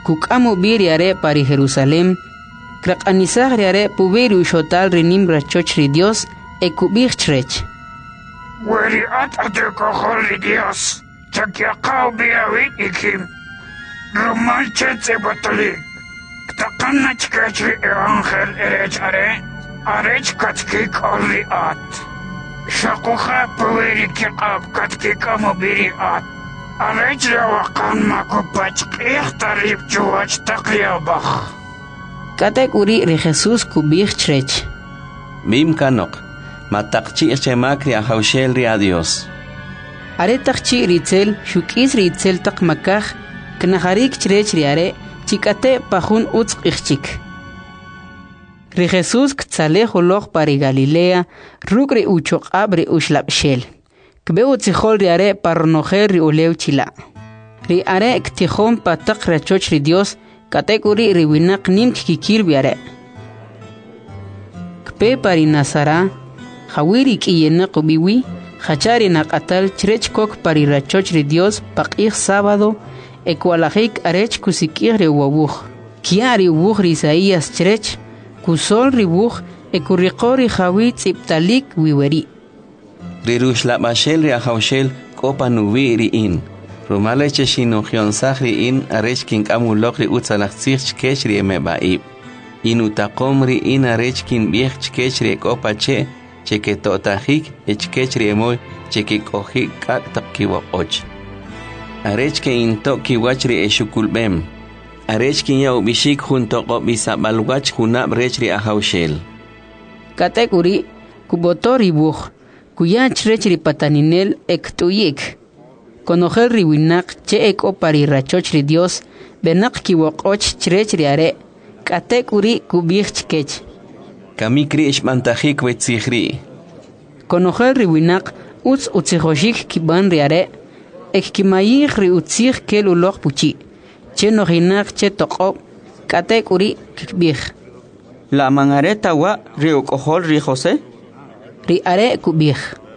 kuk'amu biriare pari Jerusalem, kraq'anisajriare pubiri ushotal rinim rachoch ri Dios, ekubichrech. Weri ate koholi Dios, chakiaqaw biawit ikim, romanchetse batalik, ktakanach kachri evangel arech katkik oli at. Shakuha pubiri kiqab katkikamu biri at. Arech rawakan makupach ikhtarib chuwach takliyabach. Katek uri ri Jesus kubichrech. Mim kanok, matakchi chemakri ahaushel ri a Dios. Are takchi ritzel, shukis ritzel takmakaj, knaharik chrech riare, chikate pajun utzk ichchik. Ri Jesus ktzale holog pari Galilea, rugri uchok abri ushlapshel. Kbe utzihol riare parnojer ri ulew chila. Ri are ktihon patak rachoch ri Dios, katekuri ri winak nim kikil biare. Kbe pari Nazara, hawiri kiyenak ubiwi, hachari nakatal chrech kok pari rachoch ri Dios pakih sábado, ekualajik arech kusikir ri wabuj. Kiari ubuj ri Isaías chrech, kusol ri buj, ekurriqori hawi tziptalik wiweri. Rirush la bashel ri ahaushel kopa nuvi ri in. Rumaleche shinochion sahri in arech kin amulok ri utzalachzich kesh ri emebaib. Inutakom ri in arech kin biech chkech ri kopa cheke totajik echkech ri emoy cheke kohik kak tapkiwakoch. Arech ke in tok kiwach ri eshukulbem. Arech kin ya ubishik junto ko bisabalwach junab rech ri ahaushel. Katekuri kubotori buj. Kuya chrech ri pataninel ektuyik. Konojel ri winak che eko pari rachoch ri Dios, benak kiwokoch chrech ri are, katekuri kubich chkech. Kamikri ishmantajik wetzihri. Konojel ri winak utzihoshik kiban ri are, ekkimayik ri utzih kelulok puchi, che nojinak che toko, katekuri kikbich. La mangareta wa ri ukohol ri Jose? Ri are kubich.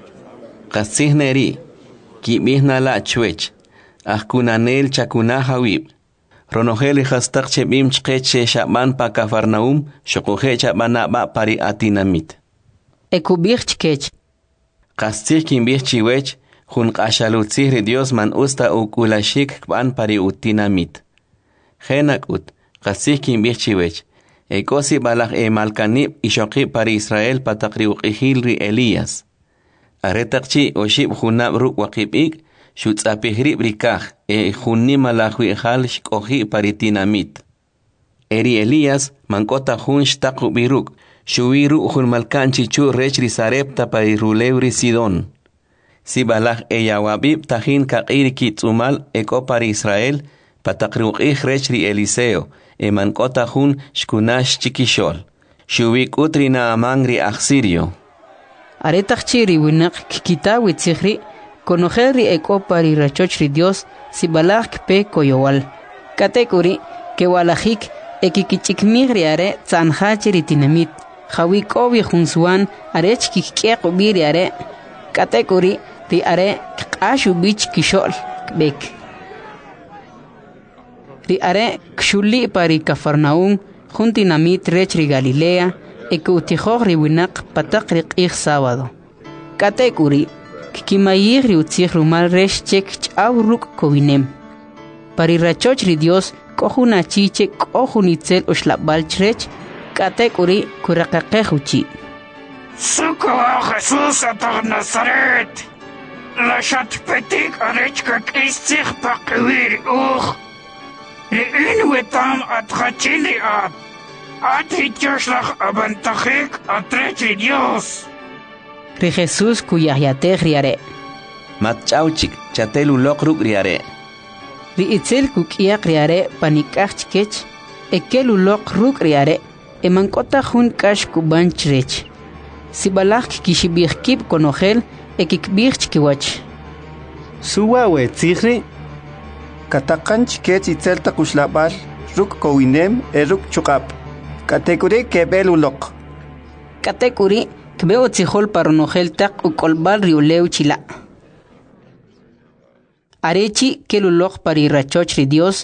Qasihneri, kibihna la chwech, kunanel chakuna hawib. Ronojeli hastak chebim chkeche shaban pa Kafarnaum, shokohe chabana ba pari atinamit. Ekubich chkech. Qasih kimbich chiwech, jun qashalutzih Dios man usta ukulashik kban pari utinamit. Genak ut, qasih kimbich chiwech. Ekosi balak malkanib ishoki pari Israel patakri uqihil ri Elías. Aretakchi oshib junab ruk wakibik, shutzapihri brikaj, junni malakwi hal shkohi pari tinamit. Eri Elías mankota jun shtaku biruk, shuwiru jun malkanchi chu rech ri sarepta pari rulewri Sidon. Si balak yawabib tahin kakiri kitzumal eko pari Israel, patakri uqih rech ri Eliseo, mankota jun shkunash chikishol. Shubik utrina amangri aksirio. Aretakchi ri winak kikitawi tzihri, konojel ri eko pari rachoch ri Dios, si balak pe koyowal. Katekuri, kewalajik, ekikichikmigri are, tzanhachi ri tinamit. Hawik obi junsuan, arech kikiek ubiri are. Katekuri, ri are, kashu bich kishol, bek. Ri are kshuli pari Kafarnaum, juntinamit rech ri Galilea, ekutijog ri winak patak ri qih sábado. Katekuri, kikimayig ri utzig rumal resh chek chaw ruk kovinem. Pari rachoch ri Dios, kohuna chiche kohunitzel ushlabal chrech, katekuri kurakaqehuchi. Suko Jesus atag Nazaret, lashat petik arech kakistig pakwir uch. Ri wetam atgachili at. Atityoslach abantachik atrechi Dios. Ri Jesus kuyayateg riare. Matchauchik chatelu lokruk riare. Ri itzel kukiak riare panikach chkech, ekelu lokruk riare, emankota jun kash kuban chrech. Si balak kishibirkib konojel, ekikbir chkiwach. Suwawe tzihri, katakan chkech itzel takushlabal, ruk kowinem ruk chukap. Katekuri kebelulok. Katekuri kbeo tzihol paronojel tak ukolbal riuleu chila. Arechi kelulok pari rachoch ri Dios,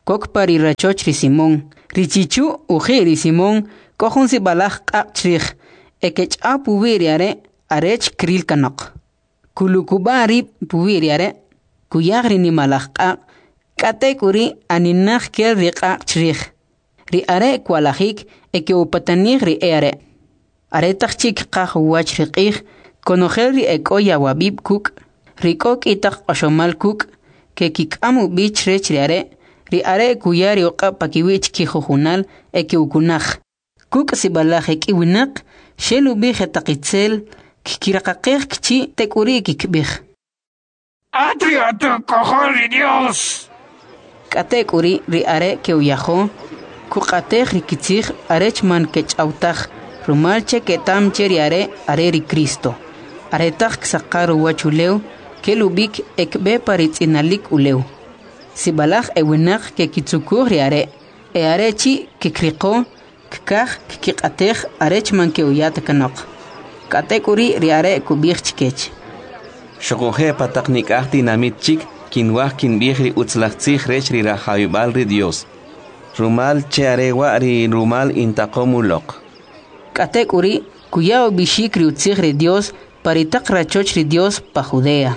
kok pari rachoch ri Simón richichu uji ri Simón kohun si balaj qaqchrij ekech a pubiriare arech kril kanok kulukubari pubiriare kuyagri ni malaj qaq katekuri aninaj kel ri qaqchrij ri are kwalajik eke upatanij ri are takchik qaq wach ri qij konojel ri ekoya wabib kuk rikok itak oshomal kuk ke kikamu bich rech ri are kuyari oqa pakiwich kijujunal eke ukunaj kuk sibalaj eki winak shelu bije taqitzel kikirakaqej kchi tekuri kikbij Adriato cojol Dios. katekuri ri are ke uyajo kuqatej rikitzij arech man kechautaj rumalche ketam ri are ri Cristo aretaj ksaqar wachuleu kelubik ekbe paritzinalik uleu sibalaj ewinak ke kitzukur ri are chi kikriqo kkaj kiqatej arech man ke uyat kanok katekuri ri are kubij chikech Shokoje pataknik ahti namit chik kinwaj kinbijri utzlajtzij rech ri rajawibal ri Dios. Rumal che arewa ri rumal intaqomulok. katekuri kuyao bishik ri utzij ri Dios paritak rachoch ri Dios pa Judea.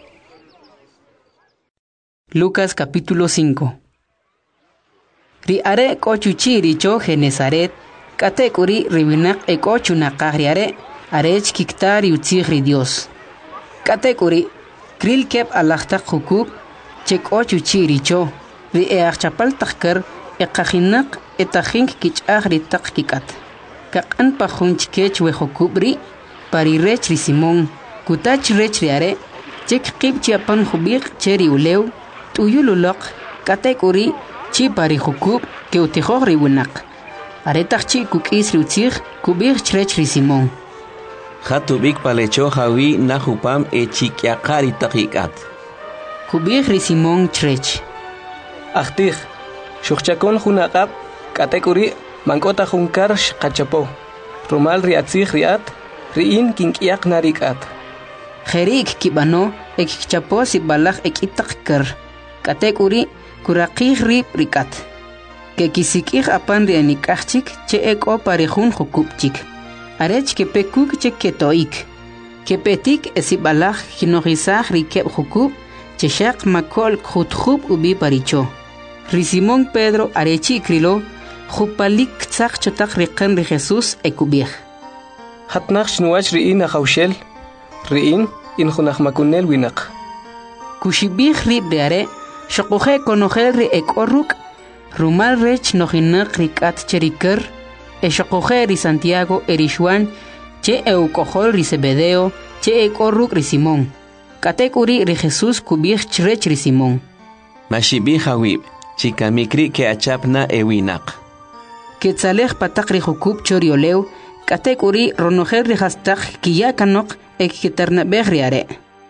Lucas capítulo 5. Ri are kochuchi richo Genesaret katekuri ribinak ekochunaqaj ri are arech kiktar ri utzij ri Dios. katekuri kril kep alajtaq hukub chekochuchi richo ri eachapal takar eqajinaq etajink kich'aj ri taq kikat kaq'an pajun chikech we hukub ri pari rech ri Simón kutach rech ri are chek qib chiapan jubik cheri ulew tuyululoq katekuri chi pari hukub ke utijoj ri winaq aretaq chi kuk'is ri utzij kubij rech ri Simón Hatubik palecho jawi nahupam echikyaqari taqikat. kubij ri Simón chrech Ahtij, shuchakon junaqab, katekuri, mankota junkar shkachapo. Rumal riatzij riat, riin kinkiak narikat. Jerik kibano ekikchapo si balaj ekitak kar. Katekuri kurakij rib rikat. Ke kisikij apan rianikachik che eko parejun jukupchik. Arech ke pekuk che ketoik. Ke petik esi balaj kinojizaj rikeb jukub che shak makol khutjub ubi paricho. Ri Simón Pedro arechi krilo jupalik tzaq chotak riqan ri Jesús ekubij. Hatnaq shnuach riin ajawshel, riin in junaq makunel winaq. Kushibij rib riare shoquje konojel ri ekorruk rumal rech nojinaq rikat cherikar shoquje ri Santiago erishwan che eukojol ri Zebedeo che ekorruk ri Simón. Katekuri ri Jesús kubij chrech ri Simón. Mashibi hawib chikamikri ke achapna ewinaq. Ketzalej patak ri hukub choriolew katekuri ronojer ri hastak kiyakanok ekiternabej ri are.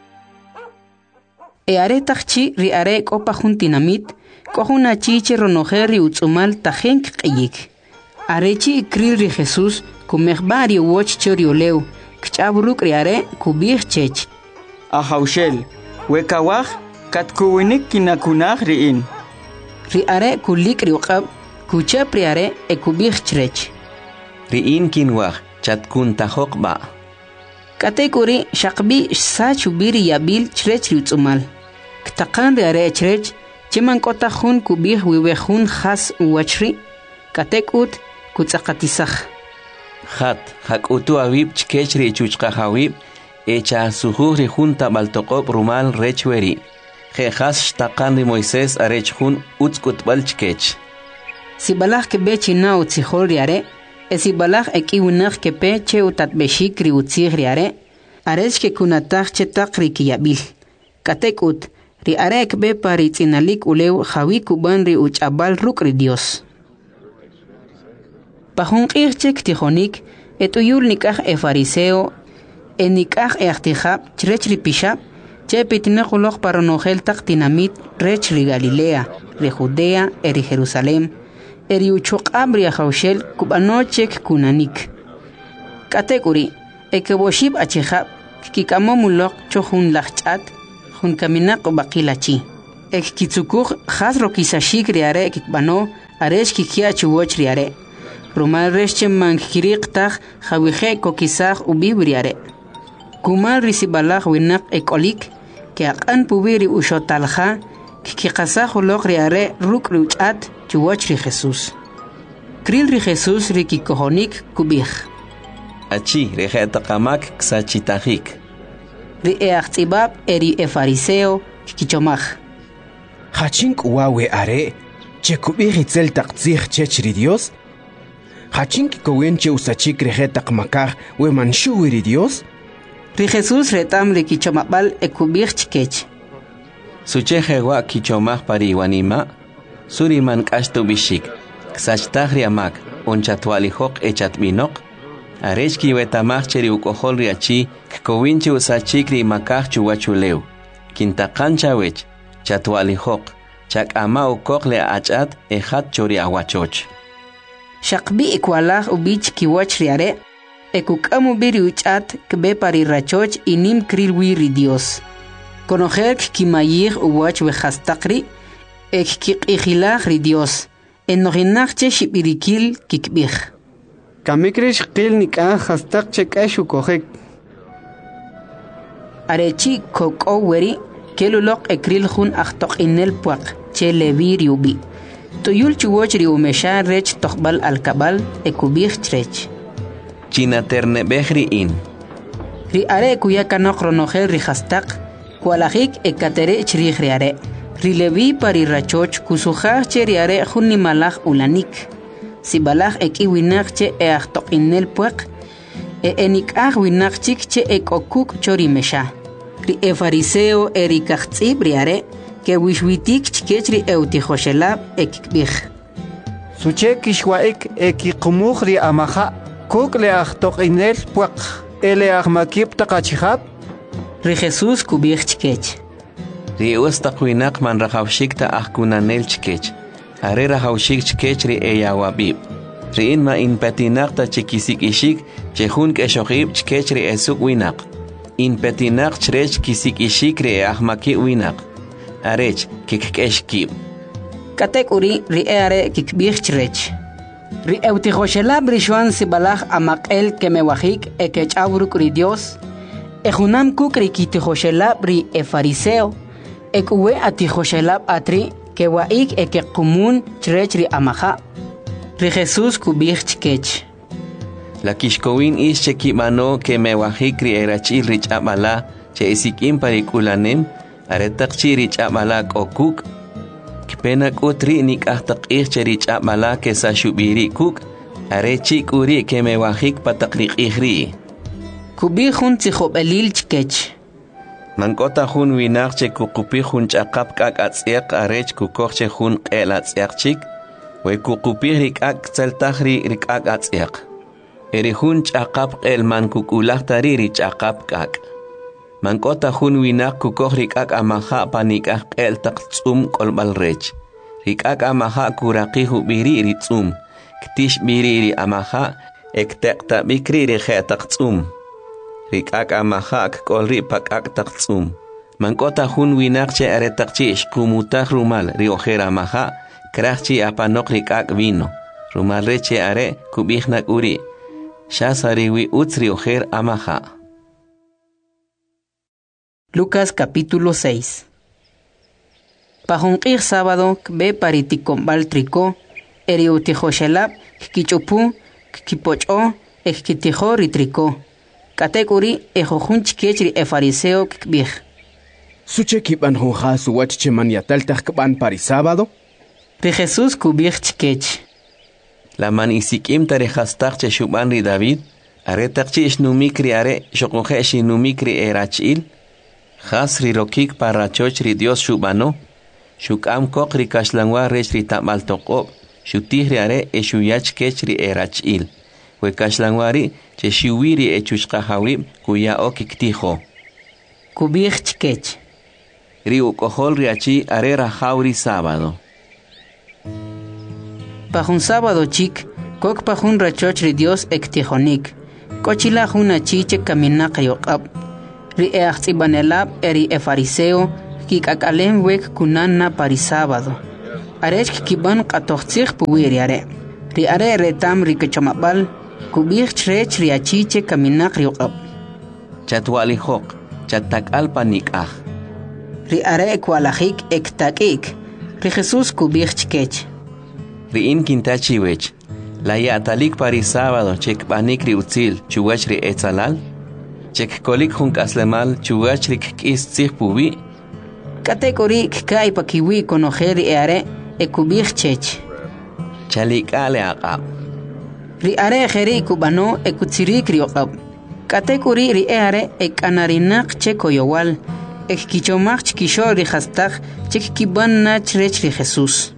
Are takchi ri are kopa juntinamit kohuna chiche ronojer ri utzumal tajenk qiyik. Arechi kril ri Jesús kumejbari woch choriolew kchabruk ri are kubij chech. Ajawshel, wekawaj katkuwinik kinakunaj riin. Ri are kulik ri uqab kuchap ri are ekubij chrech. Riin kinwaj chatkun tajoqba. Katekuri shaqbi sachubiri yabil chrech ri utzumal. Ktaqan ri are chrech cheman kota jun kubij wiwejun khas uwachri katekut kutzaqatisaj. Hat hakutu awib chkech ri chuchqa hawib echa sujuj ri junta baltoqob rumal rechweri. Jejas shtaqan ri Moisés arech jun utzkutbal chkech. Sibalaj ke bechina utzijol ri are esibalaj ekiwinaj ke peche utatbeshik ri utzij ri are arech ke kunataj chetaq ri kiyabil. Katekut ri are ekbe pari tzinalik ulew jawi kuban ri uchabal ruk ri Dios. Pajun qirchek tijonik etuyul nikaj fariseo enikaj echtijab chrech ri pishab che pitinajuloq paronojel taq tinamit rech ri Galilea, ri Judea, eri Jerusalem, eri uchoq'ab ri ajawshel kub'anochek kunanik. Katekuri ekeboshib achijab kik'amomuloq cho jun laj ch'at jun kaminaq baqil achi. ek kitsukuj khasro kisashik riare kikbano aresh kikia chuwoch riare rumal resche mankiriq tag khawije kokisaj ubibriare kumal risibalaj winak ekolik ke aqan pubiri ushotalja kikasaj ulok riare ruk ruchat chuwoch ri Jesús kril ri Jesús rikikohonik kubij achi rejetaqamak ksachitajik ri eaqtibab eri fariseo kichomaj Hachink uawe are, che kubiri tzel taqtzih chechri Dios? Hachink kowenche usachik rejetak makar we manshuwiri Dios? ri Jesús retam ri kichomabal ekubij chikech sucheje wa kichomaj pariwanima suriman kashtu bishik ksachtaj amak onchatwalijoq echatbinoq arechki wetamaj cheri ukohol riachi kowinche usachik ri makaj chuwachuleu kintaqancha wech chatwalijoq chak'ama ukoq le ach'at ejat chori awachoch shaqbi ikwalaj ubich kiwach riare ekuk'amu biri uch'at kbe pari rachoch inim kril wiri Dios conocer kimayij uwach wejastaqri ek kiq'ijilaj ri Dios enojinajche xibirikil kikbij Kamikrish qil nik'aj hastaq chek'ax ukojek. arechi kok'o weri kelulok ekril jun ajtoq'inel puaq che levir yubi tuyul chuwoch ri umesha rech toqbal alkabal ekubij chrech chinaternebej ri'in ri are kuyakanoq ronojel ri hastaq kualajik ekatere chrij ri are ri levi pari rachoch kusujaj che ri are jun nimalaj ulanik sibalaj ekiwinaq che ajtoq'inel puaq enik'aj winaq chik che ek'okuk chori mesha ri fariseo erikajtz'ib ri are ke wixwitik chkech ri eutijoshelab ekikbij Suchek ishwaik ekiqumuj ri amaja kuk le ajtoq'inel puaq ele ajmakib taqachijab ri Jesús kubij chkech ri ustaq winaq man rajawshikta ajkunanel chkech are rajawshik chkech ri eyawabib ri'in ma inpetinaqta chikisik'ixik che jun k'exoqib chkech ri esuk winaq inpetinaq chrech kisik'ixik ri ajmaki winaq arech kikk'exkib katek uri ri are kikbij chrech ri eutijoshelab ri xuan sibalaj amaq'el kemewajik ekech'awruk ri Dios ejunam kuk ri kitijoshelab ri fariseo ekuwe atijoshelab atri kewaik ekequmun chrech ri amaja ri Jesús kubij chkech la kixkowin ix che kibano kemewajik ri erach'il ri ch'ab'ala che isik'im parik'ulanem aretaq chi ri ch'ab'ala k'okuk kipena k'ut ri nik'aj taq'ij che ri ch'ab'ala kesaxub'iri kuk are chi k'uri kemewajik pataq ri q'ij ri kubij jun tzijob'elil chkech mank'ota jun winaq che kuqupij jun ch'aqap k'ak' atz'eq arech kukoj che jun q'el atz'eq chik we kuqupij ri k'ak' tzeltaj ri k'ak' atz'eq eri jun ch'aqap q'el man kuk'ulaj tari ri ch'aqap k'ak' mank'ota jun winaq kukoj ri k'ak' amaja panik'aj q'el taq tz'um k'olb'al rech ri k'ak' amaja kuraqij ub'iri ri tz'um ktix b'iri ri amaja ekteqtab'ik ri je'taq tz'um ri k'ak' amaja kk'ol ri pa k'ak' taq tz'um mank'ota jun winaq che aretaq chi xqumutaj rumal ri ojer amaja kraj chi apanoq ri k'ak' vino rumal re che are kub'ij nak'uri xasariwi utz ri ojer amaja Lucas capítulo 6 Pajunq'ij sábado kbe paritikombal triko eriutijoshelab kichupu kipoch'o ekitijo ri triko katek uri ejojun chkech ri fariseo kikbij Suche kiban honja suwach che man yataltaj kban pari sábado? ri Jesús kubij chkech la man isik'im tari jastaj che xub'an ri David aretaq chi xnumik ri are xoqoje xinumik ri erach'il jas ri rokik parachoch ri Dios xub'ano xuk'am koq ri kaxlanwa rech ri ta'mal toq'ob xutij ri are exuyach kech ri erach'il we kaxlanwari che xiwiri echuxqajawib kuya'o kiktijo kubij chkech ri uk'ojol ri achi are rajaw ri sábado pajun sábado chik kok pajun rachoch ri Dios ektijonik kochila jun achi che kaminaq yoq'ab ri eaqtz'ibanelab eri fariseo kik'ak'alem wek kunana pari sábado. Arech kiban q'atoqtzij puwi riare. Riare retam rikachomabal kubij chrech riachiche kaminaq riuqab. Chatwalijoq, chatak'al panik'aj. Riare kualajik ektak'ik. Ri Jesús kubij chkech. Ri'in kintachiwech. La ya'talik pari sábado chekb'anik ri utzil chuwach ri etzalal. Chekkolik jun k'aslemal chuwach ri k'is tzij puwi. Katekori k'kay pakiwi konojer riare ekubij chech. Chalik'ale aq'ab. Riare jeri kubano ekutzirik rioqab. Katekori riare ek'anarinaq che koyowal. Ekkichomaj chkisho ri jastaj chekkiban nach rech ri Jesús.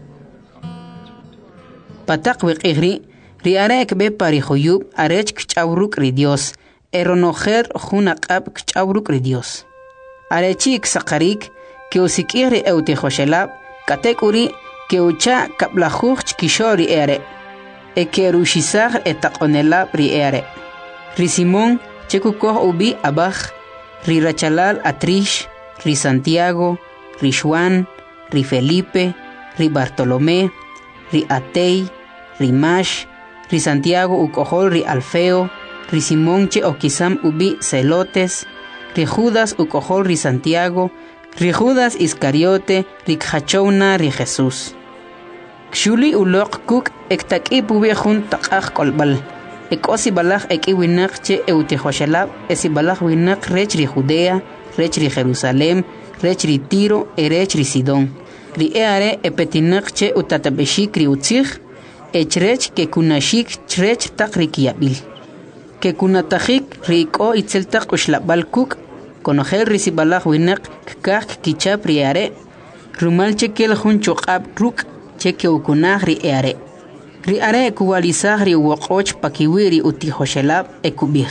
Patak wiq'ijri riare ekbe pari joyub arech kch'awruk ri Dios. Eronojer jun aq'ab kch'awruk ri Dios. Arechi iksaqarik que usik'ij ri eutejoshelab katek'uri que ucha kablajuj chkisho ri ere. Ekerushisaj etaq'onelab ri ere. Ri Simón chekukoj ubi abaj, ri Rachalal Atrish, ri Santiago, ri Juan, ri Felipe, ri Bartolomé, ri Atei, ri Mash, ri Santiago ukojol ri Alfeo, ri Simón che okisam ubi Celotes, ri Judas ukojol ri Santiago, ri Judas Iscariote, ri kjachowna ri Jesús. Kshuli uloq kuk ektak'i pubi jun taq'aj kolbal. Ekosi balaj eki winak che eutejoshelab esi balaj winak rech ri Judea, rech ri Jerusalem, rech ri Tiro, rech ri Sidón. Ri eare epetinak che utatabeshik ri utzij, echrech ke kunashik chrech tak ri kiyabil. Ke kunatajik ri iko itzel tak ushlabal kuk, konojel ri sibalaj winak kkaj kichap ri eare, rumal che kel jun choqab ruk che ke ukunaj ri eare. Ri are kuwalizaj ri woqoch pakiwi ri utijoshelab ekubij.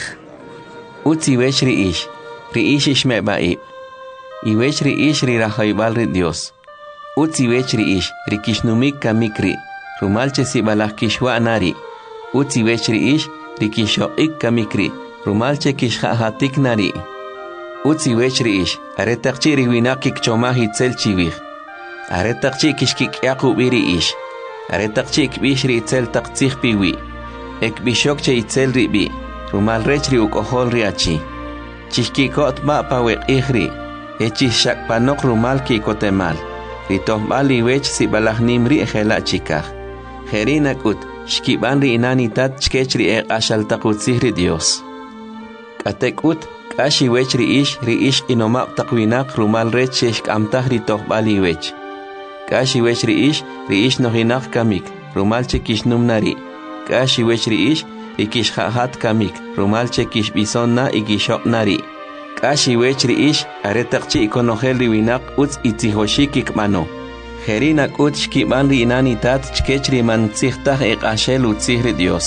Utziwech ri ish ishme'ba'ib. Iwech ri ish ri rajaybal ri Dios. Utziwech ri ish ri kishnumik kamikri, rumalche sibalaj kishwa nari. Utziwech ri ish ri kisho'ik kamikri, rumalche kishjahatik nari. Utziwech ri ish aretaqchi ri winakik chomaj itzel chivij. Aretaqchi kishkik'yaq ubi ri ish. Aretaqchi ikbix ri itzel taqtzij piwi. Ekbixok che itzel ribi. Rumal rech ri ukojol ri achi. Chishkikot ma pa weq'ij ri. Echishakpanok rumal kikotemal. Ri tohbal iwech sibalajnim ri ejela chikaj. Jerinak ut shkiban ri inanitat chkech ri eq'axal taqutzij ri Dios. K'atek ut k'ax iwech ri ish inomab taqwinak rumal rech shk'amtaj ri tohbal iwech. K'ax iwech ri ish nojinak kamik, rumal che kishnum nari. K'ax iwech ri kishjahat kamik, rumal che kishbison na ikishok nari. K'ax iwech ri ish aretaqchi ikonojel ri winak utz itzijoshik ikmano. Jerinak ut shkiban ri inanitat chkech ri mantzijtaj eq'axel utzij ri Dios.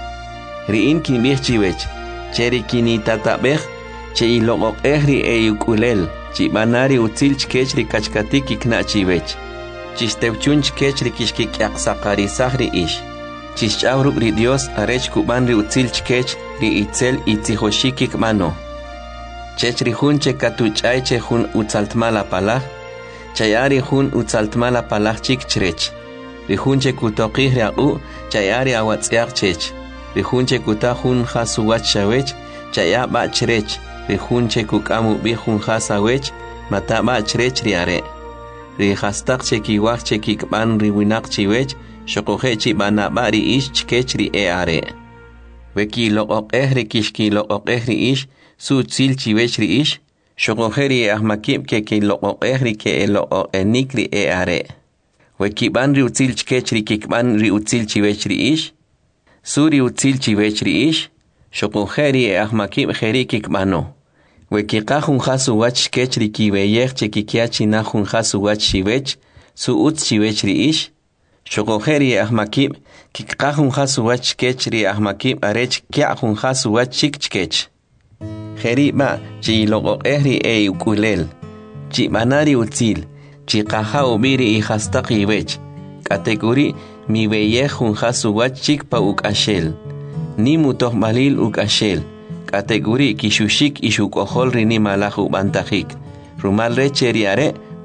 Ri in kinbij chiwech, che ri kinitatabej, che iloqoqej ri eyukulel, chibanari utzil chkech ri kachkatik ikna chiwech. Chistewchun chkech ri kishkik'yaqsaqarisaj ri ish. Chishch'awruk ri Dios arech kuban ri utzil chkech ri itzel itzijoshik ikmano. Chech ri jun che katuch'ay che jun utzaltmala palaj, chayari jun utzaltmala palaj chik chrech. Ri jun che kutoqij ri aqu, chayari awatz'yaq chech. Ri jun che kuta jun jasuwach xawech, chaya ba' chrech. Ri jun che kuk'am ubi jun jasawech, mata ba' chrech ri are. Ri jastaq che kiwaj che kikban ri winak chiwech, shokoje chi banaba ri ish chkech ri are. Weki loqoqej ri kishki loqoqej ri ish, su tzil chiwech ri ish, shokoje ri ahmakib ke ki loqoqej ri ke loqoqenik ri are. Weki ban ri utzil chkech ri kikban ri utzil chiwech ri ish, su ri utzil chiwech ri ish, shokoje ri ahmakib jeri kikbano. Weki qajun jasu wach chkech ri kiweyej che kikiachi na jun jasu wach chiwech, su utz chiwech ri ish, shokoje ri ahmakib kikqajun jasu wach chkech ri ahmakib arech kya jun jasu wach chik chkech. Jeri ba chi loqoqej ri eyukulel, chi banari utzil, chi qaja ubiri i jastaq iwech, kategori mi weyej jun jasu wach chik pa uk'axel, ni mutojbalil uk'axel. Kategori kishushik ishukojol rini malaj ubantajik. Rumal reche riare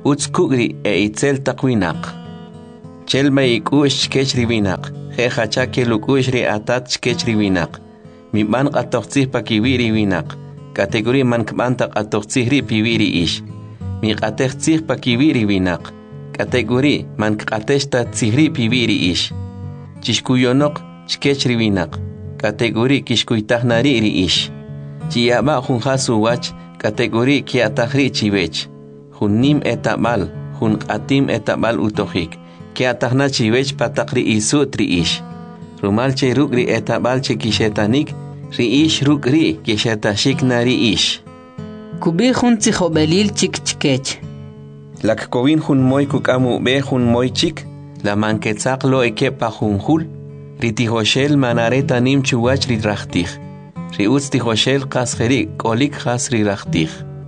Utskugri itzel taqwinaq. Chelma ikush chkechriwinaq. Jejacha kelukushri atat chkechriwinaq. Miban qatoqtzih pakiwiriwinaq. Kategori mankbanta qatoqtzihri piwiri ish. Mi qatextzih pakiwiriwinaq. Kategori mankqateshta tzihri piwiri ish. Chishkuyonoq chkechriwinaq. Kategori kishkuytahnariri ish. Chiyaba junjasu wach. Kategori kiatahri chiwech. Junnim etabal. Jun qatim etabal utohik. Kiatahna chiwech patakri isutri ish. Rumalche rukri etabalche kishetanik. Ri ish rukri kishetashik nari ish. Kubi jun tzihobelil chik chikech. Lak kovin jun moy kukamu be jun moy chik. La manketzak lo ekepa junjul. Ritihoshel manareta nim chuwach ridrachtih. Riutz tihoshel kasjeri kolik has ridrachtih.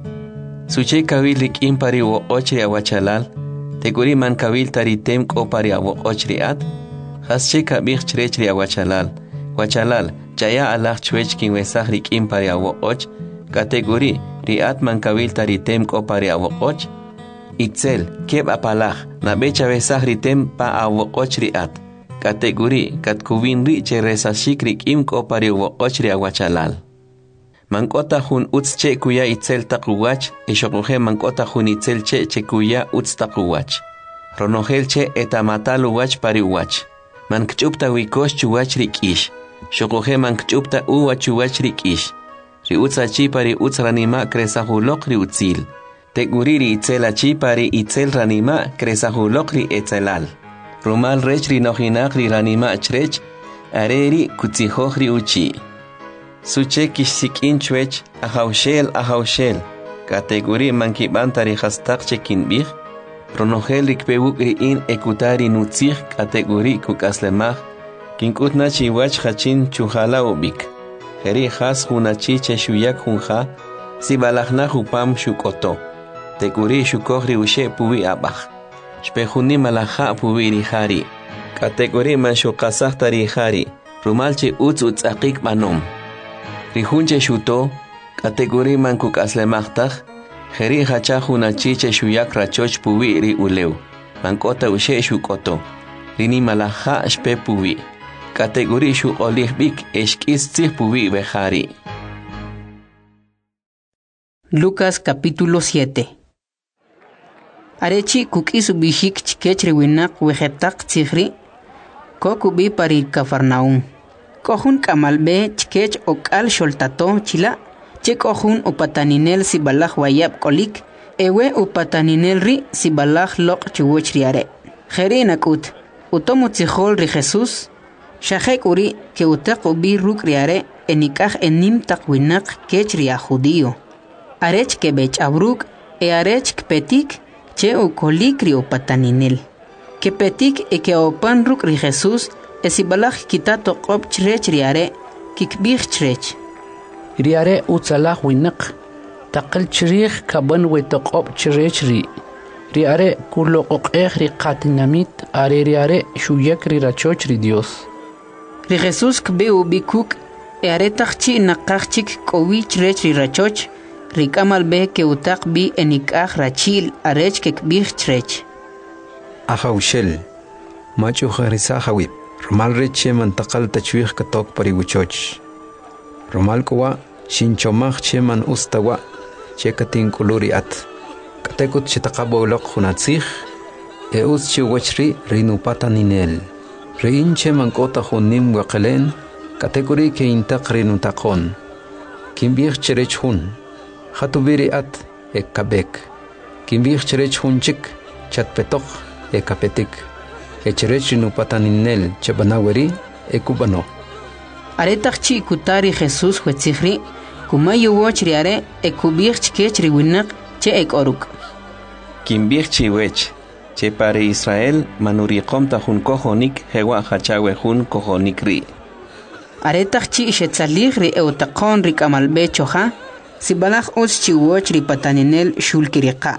Suche kawil likim pari wo ochri awachalal. Teguri man kawil taritem ko pari awo ochri ad. Hasche kabich chrechri awachalal. Wachalal jaya alah chwech kin wesah likim pari awo och. Kategori riat man kawil taritem ko pari awo och. Itzel keb apalach na becha wesah ritem pa awo och riat. Kategori katkuvin ri cheresashik rikim ko pari awo och ri awachalal. Mankota jun utz che kuya itzel takuwach, eshokuje mankota jun itzel che kuya utz takuwach. Ronogel che etamatal uwach pari uwach. Mankchupta wikosh chuwach rikish. Shokuje mankchupta uwach uwach rikish. Ri utza chi pari utz ranima kresahulok ri utzil. Teguri ri itzel achi pari itzel ranima kresahulok ri etzelal. Rumal rech ri nojinak ri ranima chrech, areri kutzihoj ri uchi. Suche kishsikin chwech, ahaushel. Kategori mankibantari hastak chekinbih. Ronogel rikpewuk in ekutari nutzih kategori kukaslemach. Kinkutna chiwach hachin chuhala ubik. Heri has hunachi cheshuyak hunja. Sibalachna hupam shukoto. Teguri shukogri ushe puwi abach. Shpehuni malaha puwi rihari. Kategori manshukasach tarihari. Rumalche utz akik manom. Rihunche shuto, kategori mankuk aslemachtaj, jeri hacha hunachiche shuyak rachoch puwi ri uleu, mankota ushe shukoto, rini malaha shpe puwi, kategori shu olihbik eshkis tzih puwi behari. Lucas capítulo 7. Arechi kukis ubishik chikech riwinak wejetak tzihri, kokubi parir Cafarnaum. Kohun kamalbe chikech okal sholtato chila, che kohun upataninel sibalach wayab kolik, ewe upataninel ri sibalach lok chuwoch riare. Jeri nakut, utomu tzihol ri Jesus, shahek uri ke utak ubi ruk riare enikaj enim takwinak kech ria judío. Arech kebech abruk arech kpetik che ukolik ri upataninel. Kepetik ke opan ruk ri Jesus, esibalach kitato qop chrech riare kikbich chrech riare utsalah winak taqal chrich kaban wetoqop chrech riare kuloqoq ri qatinamit are riare shuyak ri rachoch ri Dios ri Jesus kbe ubikuk are taqchi naqachik kowi chrech ri rachoch ri kamal be ke utaq bi enikaj rachil arech kikbich chrech ahaushel machu kharisa hawib Romal reche mantakal tachwih katok pariwuchoch. Romal kuwa shinchomach che man ustawa che katin kuluri at. Katekut chitakabawlok hunatzich eus che wachri rinupata ninel. Rein che mankota hunim wakalen katekuri ke intak rinutakon. Kimbich cherech hun. Hatubiri at ekabek. Kimbich cherech hun chik chatpetok ekapetik. Echerech no pataninel chebanaweri ekubano. Aretachchi kutari Jesus huetzihri, kumayu wochriare ekubich chkechri winak che ekoruk. Kimbich chiwech, che pare Israel manuriqom tajun kojonik hewa hachawe jun kojonik ri. Aretachchi shetzaligri eutaqon rikamalbe choja, sibalach os chiwochri pataninel shulkiriqa.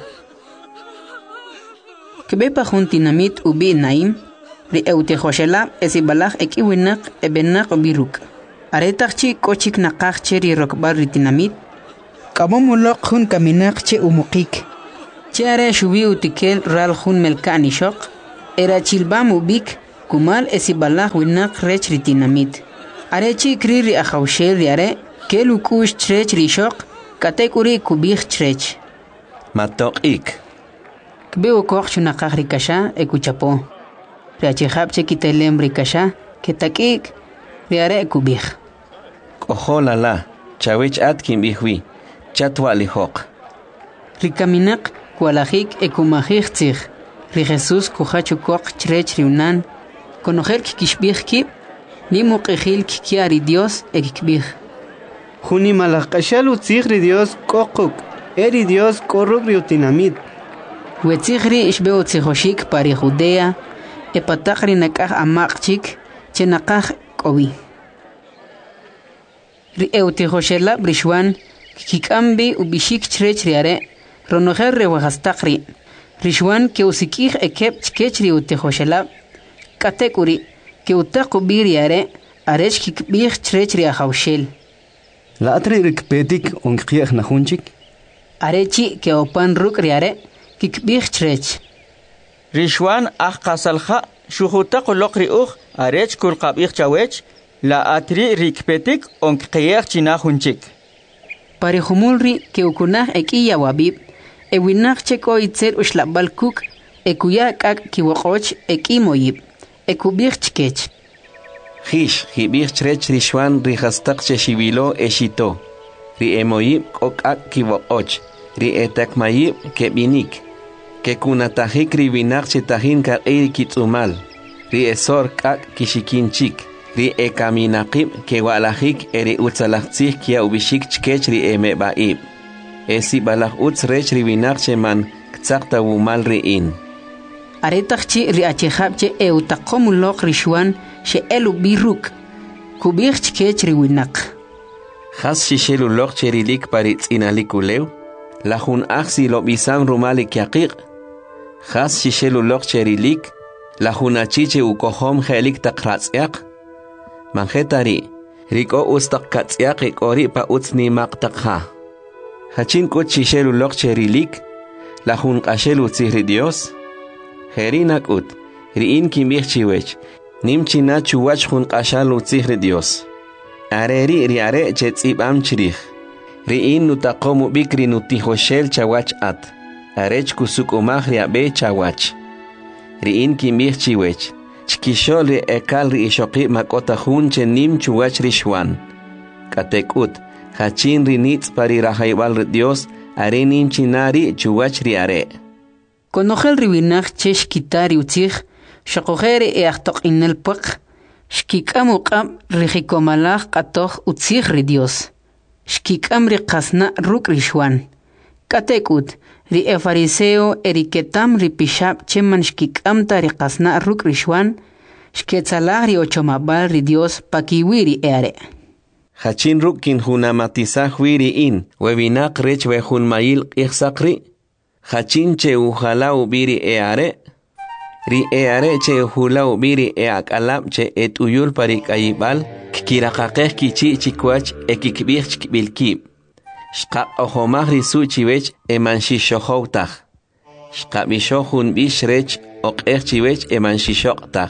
Kebepa juntinamit ubi naim, ri eutejoshela esibalach ekiwinak ebenak biruk. Aretachchi kochik nakachche ri rokbar ritinamit, kabomulok jun kaminak che umukik. Chiare shubi utikel ral hun melkani shok. Era chilbam ubik kumal esibalach winak rech ritinamit. Arechi kriri ahaushel riare kelu kush trech rishok katekuri kubich trech. Matok ik. Kbeu koch chunakach rikasha ekuchapo. Riachihab chekitelem rikasha ketakik riare ekubich. Koholala, chawich atkin bihwi, chatwalihok. Rikaminak kualajik ekumajik tzig. Ri Jesús kuchachukok trech riunan. Conocer kikishbich kip, ni muqijil kikiari Dios ekikbich. Juni malakashalu tzigri Dios kokuk. Eri Dios korruk riutinamit. Wetzigri ishbeo tzijoshik pari Judea. Epatakri nakaj amakchik. Chenakaj kobi. Ri eutijoshela brishwan. Kikambi ubishik trech riare. Ronojer rewajastakri. Rishwan ke usikij ekep chkechri utijoshela. Katekuri ke utakubi riare. Arech kikbich trech riajaushel. La atri rikpetik onkiech najunchik. Arechi ke opan ruk riare. Kikbich trech. Rishwan kasalha shuhutak lokri arech kulqabich chawech la atri rikpetik onkiech chinajunchik. Parihumulri ke ukunaj ekiya wabib. Ewinaj cheko itzer ushlabal kuk. Ekuya kak kiwokoch ekimoyib. Ekubich chkech. Hish, hibich trech rishwan rihastak cheshibilo eshito. Ri emoyib kokak kiwokoch. Ri etakmayib kebinik. Ke kunatajik ribinak chetahin ka kitsumal. Ri esor kak kishikinchik. Ri ekaminakib ke walajik eri utzalachtzih kia ubishik chkech ri emebaib. Esi balach utz rech ribinak cheman ktzakta wumal riin. Aretachchi ri achejabche eutakomulok rishwan she elu biruk. Kubich chkech riwinak. Has shishelu lok cherilik paritz inalikulew. La jun axi lo bisam rumalik yaqiq. Has shishelu lok cherilik. La jun achiche ukohom helik takratziak. Manjetari. Riko ustak katziak ikori pa utsni maktakha. Hachin kut shishelu lok cherilik. La jun ashelu tzihri Dios. Herinak ut. Riin kimbich chiwech. Nimchina chuwach jun ashalu tzihri Dios. Areri riare chetzib am chirich. Riin nutakomu bikri nutijoshel chawach at. Arech kusuk umach riabe chawach. Riin kimbich chiwech. Chkishol ri ekal ri ishoqi makota hun chenim chuwach rishwan. Katekut. Hachin rinitz pari rahaibal Dios. Arenim chinari chuwach riare. Conojel ribinach chesh kitari utzig. Shakojere eachtok inel puq. Shkikam uqam rihikomalach katoch utzig ri Dios. Shkikam ri kasna ruk rishwan. Katekut. Ri fariseo eriketam ri pishab cheman shkikam ta ri kasna ruk rishwan. Shketzalah ri ochomabal ri Dios pakiwiri eare. Hachin rukin hunamatizah wiri in. Webinak rech wehun mayil ichsakri. Hachin che uhala ubiri eare. Ri eare che hula ubiri eakalab che etuyul parik ayibal. Kikirakakeh kichi chikwach ekikbich chikbilkib. Shka ohomah risu chiwech emanshishohoutach. Shka bishohun bish rech okeh chiwech emanshishoktach.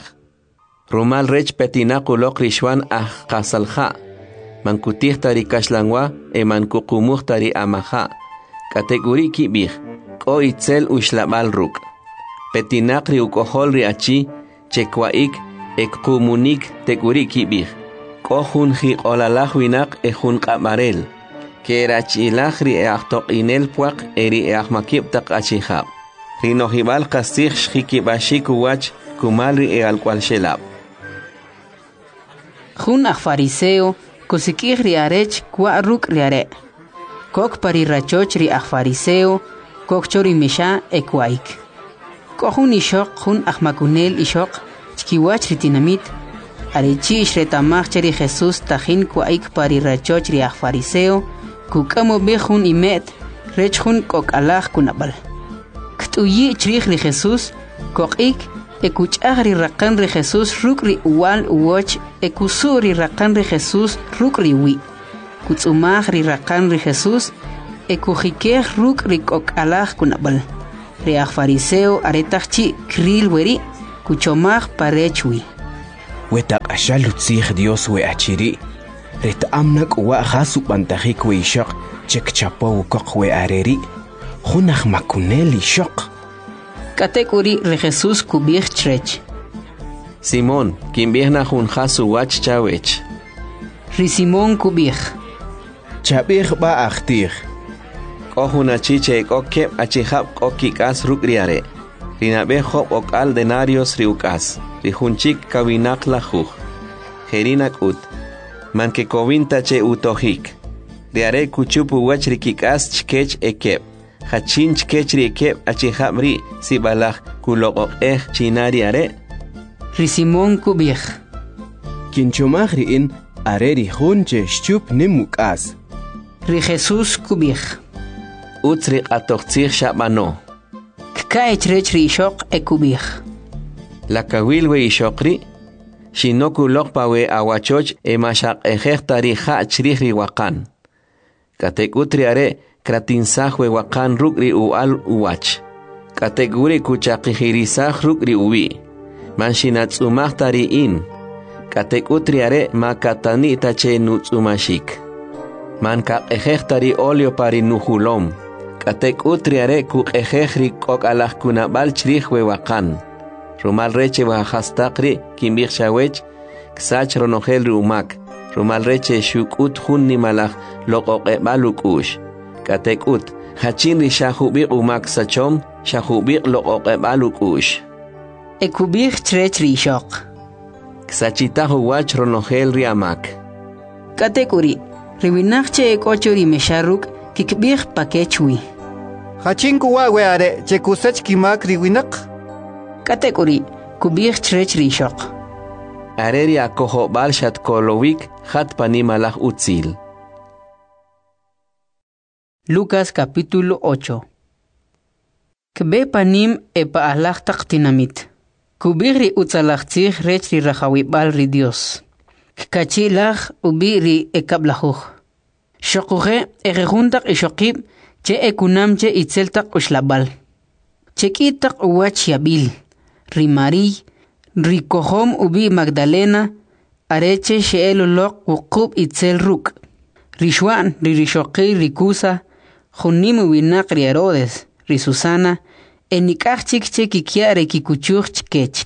Rumal rech petinakulok rishwan kasalha. Mankutih tari kashlangwa emankukumuh tari amaha. Kategori kibih. Ko itzel ushlabal ruk. Petinak ri ukohol ri achi. Chekwaik ekumunik teguri kibih. Ko hun hi olalah winak hun kamarel. Kerachilach ri eachtok inel puak eri eachmakib tak achihab. Rinohibal kasih shikibashik uwach kumal ri ealkwal shelab. Hun fariseo kusikih riarech kwa ruk riare. Kok pari rachoch ri fariseo kok chori misha ekwaik. Kohun ishok hun makunel ishok chkiwach ritinamit. Arechi ishretamach cheri Jesús tajin kwaik pari rachoch ri fariseo kukamo behun imet rech hun kok alach kunabal. Ktuyi chrich ri Jesús kokik ekuchah ri rakan ri Jesús ruk ri uwal uwoch ekusu ri rakan ri Jesús ruk ri wi. Kutsumah ri rakan ri Jesús ekujikeh ruk ri kok alach kunabal. riach fariseo aretachchi kril weri kuchomach parechwi. Wetak ashalu tzih Dios we achiri. Reta amnak uwa khasu bantahik we ishaq chek chapo ukok we areri. Khunach makuneli shok. Katekuri re Jesús kubich trech. Simón, quien viene jun khasu wach chawech. Ri Simón kubich. Chabich ba akhtir. Kohuna chiche kokke achihab kokikas rukriare. Rinabe hop ok al denarios riukas. Rijunchik kawinak lajuj. Jerinak ut. Manke kovinta che utohik. Riare kuchupu wach rikikas chkech ekep. Hachin chkech rikep achihabri sibalach kulok chinari are. Ri Simón kubich. Kinchomach riin are rijunche shchup nimukas. Ri Jesús kubich. Utsri atochtzir shabano. Kkaech rech ri ishok ekubich. La kawilwe ishokri. Shinoku lokpawe awachoch mashak ejektari hachrih riwakan. Katek utri are kratinsahwe wakan rukri ual uwach. Katek uri kuchakihirisah rukri uwi. Manshinatsumahtari in. Katek utri are makatani tache nutsumashik. Manka ejektari olio pari nuhulom. Katek utri are kuk ejekri kok alah kunabal chrihwe wakan. Rumal reche wahastakri kimbir shawech ksach ronogel rumak. Rumal reche shukut hunni malach lokok balukush. Katek ut hachin ri shahubik umak sachom shahubik lokok balukush. Ekubich trech ri ishok. Ksachitahu wach ronogel riamak. Katekuri riwinachche ekochori mesharuk kikbich pakechwi. Hachinku wa we are chekusach kimak riwinak. Katekuri kubich trech ri ishok. Areri akoho balshat kolowik hat panimalach utzil. Lucas capítulo 8. Kbe panim epa alach taktinamit. Kubiri utzalachtzich rech ri rachawibal ri Dios. Kachilach ubiri ekablajuj. Shokuje erejuntak ishokib che ekunamche itzeltak ushlabal. Chekitak uwach yabil. Ri Mari, ri kohom ubi Magdalena, areche sheelolok wukub itzel ruk. Ri Shwan, ri rishoki rikusa, junim winak ri Herodes, ri Susana, enikachik che kikiare kikuchuch chkech.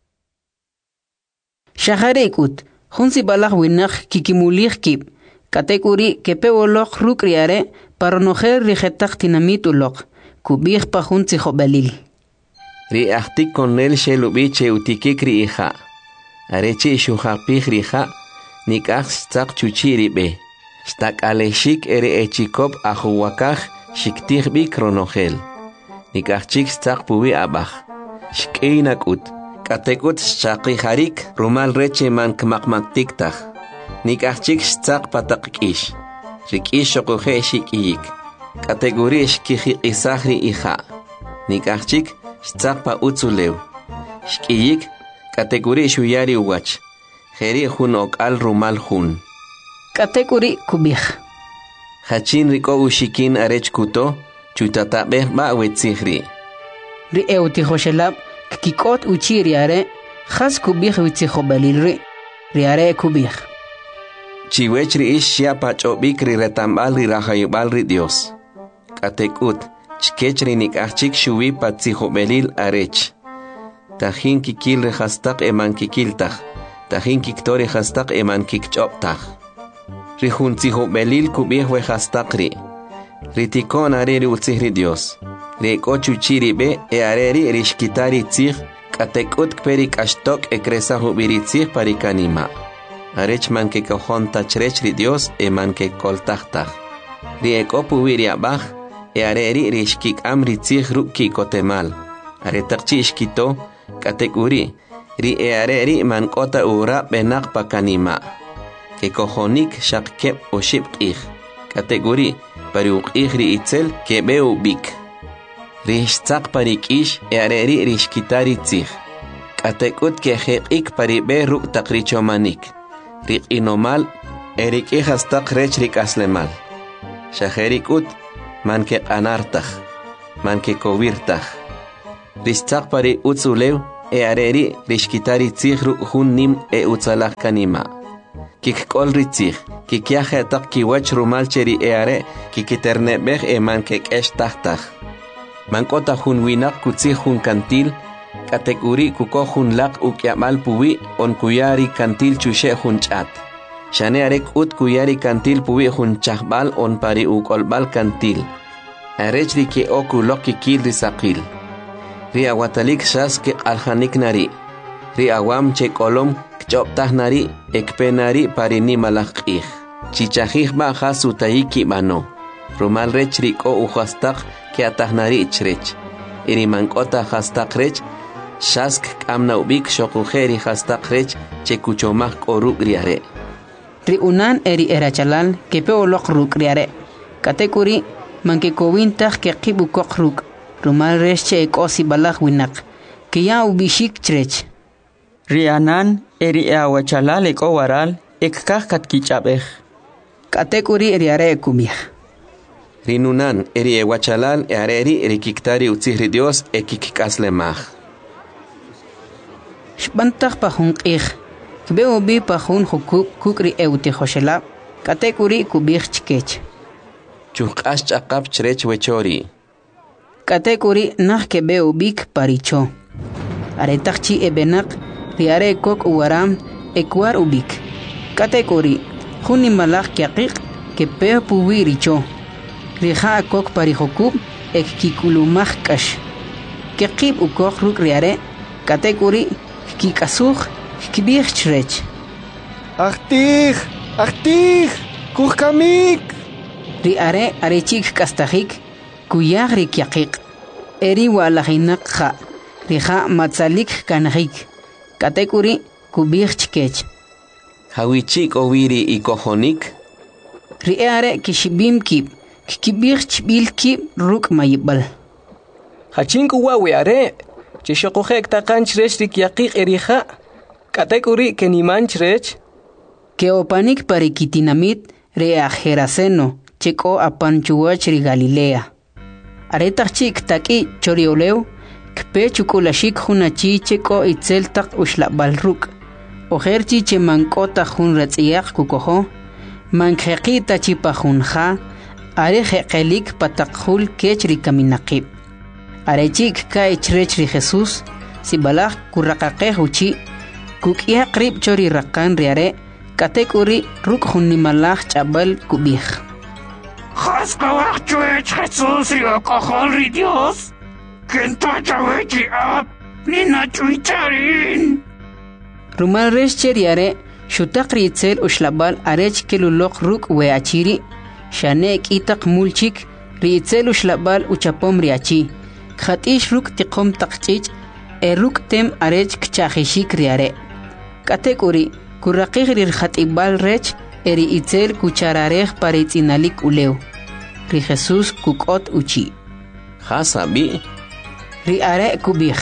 Shaharekut, junsi balach winak kikimulich kib, katekuri kepewolok ruk riare, paronojer rijetak tinamitulok, kubich pa junsi jobalil. Ri ahtik konel shelubiche utikikri iha. Areche shuhapich riha, nikach stak chuchiri be. Stak aleshik ere echikop ahuwakach shiktich bi kronogel. Nikachik stak puwi abach. Shkeinak ut. Katekut shaki harik rumal reche man kmakmaktiktach. Nikachik stak patakish. Rikish shokuhe shikiyik. Kategori shkihi isahri iha. Nikachik Stzakpa utzulew. Shkiyik, kategori shuyari uwach. Jeri jun ok al rumal jun. Kategori kubich. Hachin riko ushikin arech kuto, chutatabeh ba wetzihri. Ri eutihoshelab, kikot uchiriare, has kubich witzihobalilri. Riare kubich. Chiwechri ish shiapa chobik ri retambal ri rahayubal ri Dios. Katekut. Chkechri nikachik shuwi patzihobelil arech. Tajin kikil rehastak eman kikiltach. Tajin kiktori hastak eman kikchoptach. Rihun tzihobelil kubih wehastakri. Ritikon areri utzihri Dios. Rikochu chiribe e areri rishkitari tzih. Katekut kperik ashtok ekresahu biritzih parikanima. Arech man ke kohon tachrechri Dios eman ke koltachtach. Riekopu viriabach. E areri rishkik amri tzih rukki kotemal. Aretakchi ishkito, katekuri. Ri e areri man kota ura benak pakanima. Ke kohonik shakkep o shipkih. Kateguri, pariukih ri itzel ke beu bik. Rishtzak parikish e areri rishkitari tzih. Katekut ke hekik paribe ruk takrichomanik. Rik inomal, erik ihastak rech rik aslemal. Shaherikut, man ke anartaj, man ke kovirtaj, Ristak pari utzulew areri rishkitari tzihru hunnim utzalak kanima. Kik kol ritzih, kik yahetak kiwach rumalcheri are, kikiternebeh man kek eshtahtak. Mankota hun winak kutzih hun kantil, katekuri kuko hun lak ukyamal puwi on kuyari kantil chushe hun chat. Shane arek ut kuyari kantil puwi hun chahbal on pari ukolbal kantil. Arechri ke oku loki kil risakil. Ri awatalik shas ke alhanik nari. Ri awam che kolom kchoptah nari ekpenari pari ni malakih. Chichahih ba hasu taiki bano. Rumal rech ri ko uhastak ke atahnari ichrech. Iri mankota hastak rech. Shask amna ubik shokujeri hastak rech che kuchomah koruk riare. Ri unan eri erachalal ke peolok ruk riare. Katekuri manke kowintah ke qibu kokruk. Rumal resche ekosi balak winak. Kia ubishik chrech. Rianan eri awachalal eko waral ekkah katkichapeh. Katekuri riare kumih. Rinunan eri ewachalal areri rikiktari utzihri Dios ekikikaslemah. Shbantah pahun qih. Kbeo bi pahun hukuk kukri euti hoshela. Katekuri kubih chkech. Chukash chakap chrech wechori. Katekuri nah kebeo bik paricho. Aretakchi ebenak riare kok uwaram ekwar ubik. Katekuri huni malak kyaqik kepeo puwi richo. Riha kok parihokub ek kikulumah kash. Kekib ukok ruk riare. Katekuri kikasuh kibih chrech. Achtih, kuhkamik. Riare arechik kastahik kuyag rikyaqik. Eri walahinak kha. Riha matzalik kanahik. Katekuri kubih chkech. Hawichik oviri ikohonik. Riare kishibim kib. Kibih chbil kib ruk mayibal. Hachinku wawe are. Chishokojek takan chrech rikyaqik eriha. Katekuri keniman chrech. Keopanik parikitinamit reajeraceno. Cheko apanchuach ri Galilea. Aretachik taki chorioleu. Kpe chukulashik hunachi cheko itzel tak ushlabal ruk. Ojerchi che mankota hun ratziyak kukoho. Mankheqita chipahunja. Are jeqelik patakhul kechri kaminaqib. Arechik ka ichrechri Jesús. Sibalak kurraqaqeh uchi. Kukia qrib chori raqan riare. Katekuri ruk hunimalach chabal kubih. Haskawak chuech Jesús rio cojol ri Dios. Kenta chawechi ap. Nina chuicharin. Rumal resche riare. Shutakri itzel ushlabal arech kelulok ruk weachiri. Shanek itak mulchik. Ri itzel ushlabal uchapom riachi. Khatish ruk tiqom taqchich. Ruk tem arech kchahishik riare. Katekuri kurraqih rir khatibal rech. Eri itzel kuchararej paritzinalik uleu. Ri Jesús kukot uchi. Hasabi. Ri are kubih.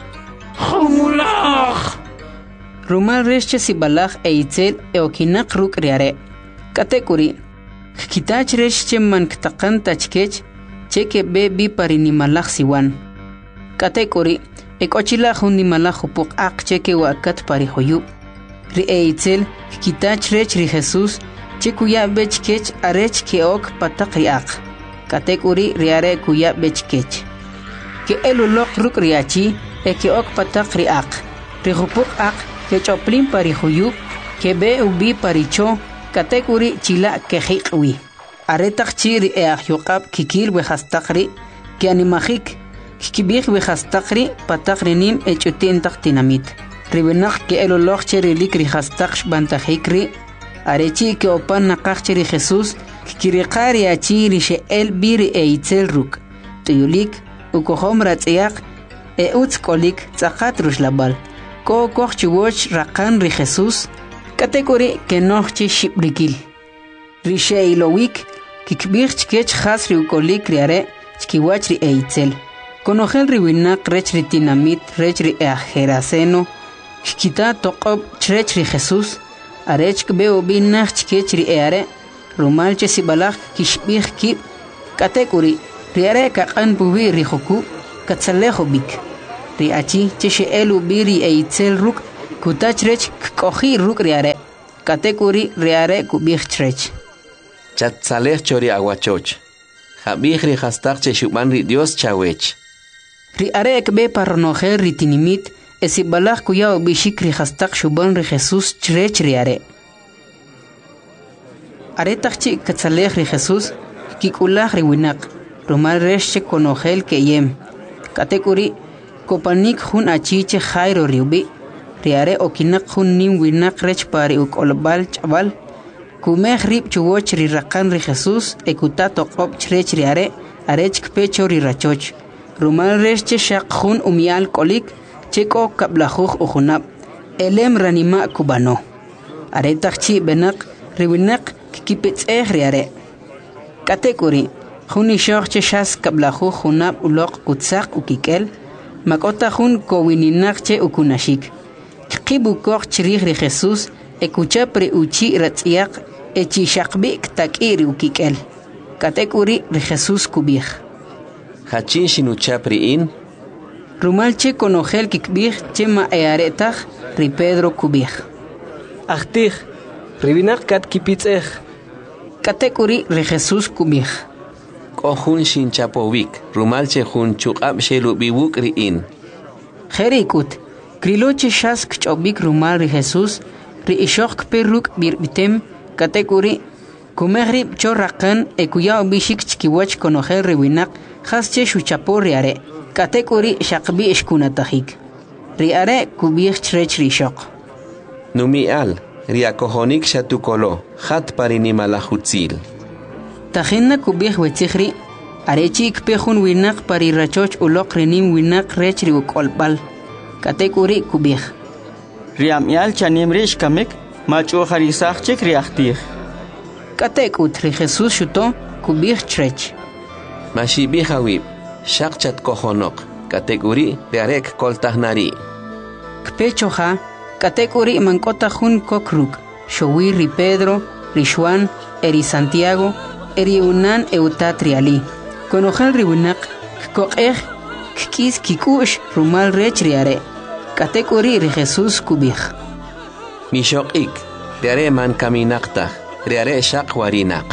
Humulach. Rumal resche sibalach itzel eokinak ruk riare. Katekuri. Kitach resche man ktaqan tachkech. Cheke bebi parinimalach siwan. Katekuri. Ekochila hunimalach upuk ak cheke wakat parihoyub. Ri eitzel kitach rech ri Jesús chekuya bechkech arech keok patak riak. Katekuri riare kuya bechkech. Ke elulok ruk riachi keok patak riak. Rihupuk ak ke choplin parihuyub ke be ubi paricho katekuri chila kehiqwi. Aretak chiri yuqab kikil wehastakri ke animahik kibih wehastakri patakrinim echutin taktinamit. Ribenak ke elolok cheri likri hastaksh bantahikri. Arechi ke opan nakak cheri Jesús. Kirikari achiri she el biri itzel ruk. Tuyulik ukohom ratziak utskolik tzakat rushlabal. Ko koch chiwoch rakan ri Jesús. Katekuri ke nochi shibrikil. Rishe ilowik kikbir chkech has ri ukolik riare chkiwach ri itzel. Konogel riwinak rech ritinamit rech ri ajeraceno. Kita toqob chrech ri Jesús. Arech kbeo binach chkech ri eare. Rumal che sibalak kishbih kib. Katekuri riare kaqan buwi ri joku. Katsalejo bik. riachi che elu biri eitzel ruk kutachrech kohi ruk riare katekuri riare kubichtrech Chatzalech chori aguachoch. Jabih ri hastaq che shuban ri Dios chawech. Riare ekbe parnojer ritinimit esibalach kuya bishik ri hastaq shuban ri Jesús chrech riare. Are tachi katzalech ri Jesús kikulach ri winak. Rumal resche konogel keyem. Katekuri kopanik hun achiche jairo riubi. Riare okinak hun nim winak rech pari ukolbal chaval. Kumeh rib chuwoch ri rakan ri Jesús ekuta toqop chrech riare arech kpecho ri rachoch. Rumal resche shaq hun umial kolik cheko kablajuj ujunab. Elem ranima kubano. Are tachi benak riwinak kipitz riare. Katekuri Huni shoch shas kablahu hunab ulok kutsak ukikel makota hun kowininak ukunashik kibu koch chirih ri Jesús ekucha pre uchi ratziak echi shakbi takiri ukikel katekuri ri Jesús kubih Hachin shinucha priin rumalche konogel kikbih chema earetach ri Pedro kubih Achtih ribinak kat kipitzech katekuri ri Jesús kubih Kohun shin chapovik, rumalche hun chukab shelu biwuk riin. Jerikut, kriloche shas kchobik rumal ri Jesús, ri ishok perruk birbitem, katekuri, kumehrib chorrakan ekuya bishik chkiwach konojer riwinak, hasche shuchapo riare, katekuri shakbi ishkunatahik. Riare kubich chrech rishok. Numial, riakohonik shatukolo, hat parinimalahutzil. Tajinna kubih wetzihri, arechi ikpehun winak pari rachoch ulok renim winak rech riukolbal. Katekuri kubih. Riamial chanim rish kamek, machu harisachchik riachtih. Katekut ri Jesús shuto kubih chrech. Mashibi hawib, shakchat kohonok, katekuri riarek koltahnari. Kpechoha, katekuri mankota hun kokruk, showi ri Pedro, ri Juan, eri Santiago, eri unan eutatriali. Konojal riwinak, kokeh, kikis kikush rumal rech riare. Katekuri ri Jesús kubih. Mishokik, riare man kaminakta, riare shak warinak.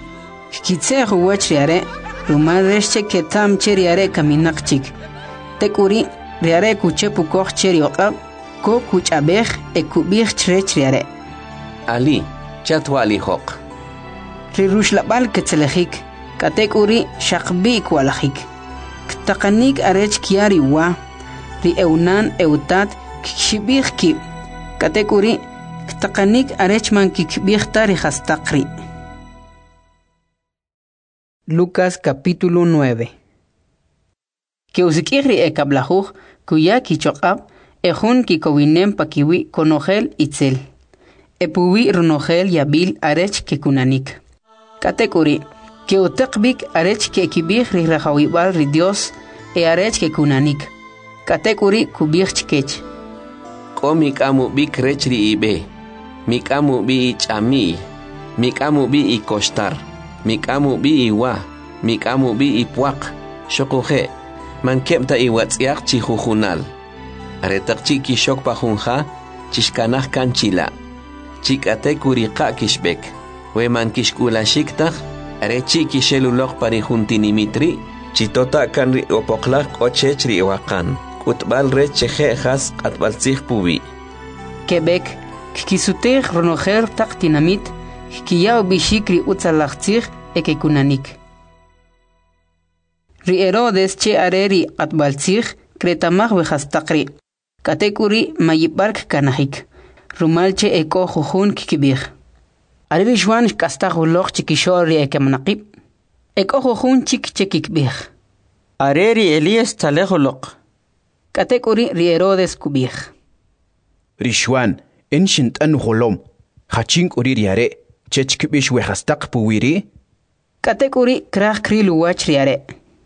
Kitse huwach riare, rumal reche ketam che riare kaminakchik. Tekuri, riare kuche pukoch che riokab, ko kuchabeh e kubih chrech riare. Ali, chatwali hok. Ri rushlabal ketzelejik, katekuri shakbi kwalajik. Ktakanik arech kiari wa, ri eunan eutat kikshibih ki. Katekuri ktakanik arech man kikbih tari hastakri. Lucas capítulo 9. Que usikiri ekablajuj, kuya kichokab, ejun kikowinem pakiwi konogel itzel. Epuwi runogel yabil arech kekunanik. Katekuri, que utekbik arech ke kibih ri rahawibal ri Dios e arech ke kunanik. Katekuri kubih chkech. Ko mikamu bik rech ri ibe, mikamu bi chami, mikamu bi kostar, mikamu bi iwa, mikamu bi puak, shokuhe, man kepta iwatsiak chihuhunal. Aretak chiki shok pahunha, chishkanah kanchila. Chikatekuri ka kishbek. Weman kishkula shiktah, arechi kishelulok parihuntinimitri, chitota kanri opoklak ochechri wakan, kutbal recheje has atbalzih pubi. Quebec, kikisuteh ronojer taktinamit, kiyao bishikri utzalachzih ekekunanik. Ri Herodes che areri atbalzih, kretamah wehastakri. Katekuri mayibark kanahik. Rumalche eko jujun kikibih. Ariri Juan kastahulok chikishori ekemnaqib. Eko jujun chik chekikbih. Areri Elias talejolok. Katekuri ri Herodes kubih. Rishwan, enshint an holom. Hachink uririare, chechkibish wehastak puwiri. Katekuri krah kriluwach riare.